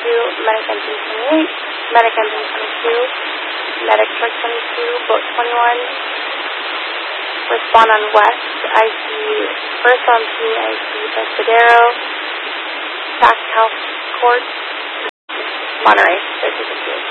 Medic Engine 28, Medic Engine 22, Medic Truck 22, Boat 21. Respond on West. I see first on P. I see Pescadero, Taft House Court, Monterey, 32.